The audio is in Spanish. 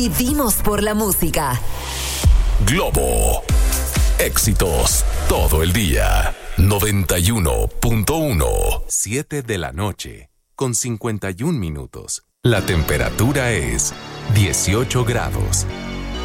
Vivimos por la música. Globo. Éxitos todo el día. 91.1. 7 de la noche, con 51 minutos. La temperatura es 18 grados.